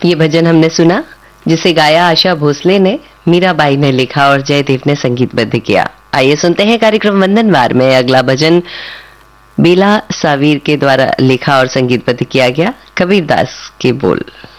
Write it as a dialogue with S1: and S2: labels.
S1: ये भजन हमने सुना जिसे गाया आशा भोसले ने, मीराबाई ने लिखा और जयदेव ने संगीतबद्ध किया। आइए सुनते हैं कार्यक्रम वंदनवार में अगला भजन बेला सावीर के द्वारा लिखा और संगीतबद्ध किया गया, कबीरदास के बोल।